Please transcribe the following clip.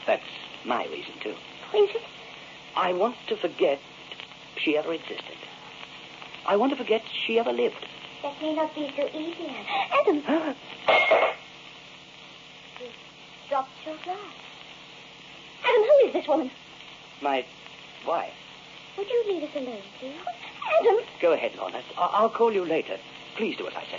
That's my reason, too. Is it? I want to forget she ever existed. I want to forget she ever lived. That may not be so easy, Adam. Adam! You dropped your glass. Adam, who is this woman? My wife. Would you leave us alone, please? Adam! Go ahead, Lorna. I'll call you later. Please do as I say.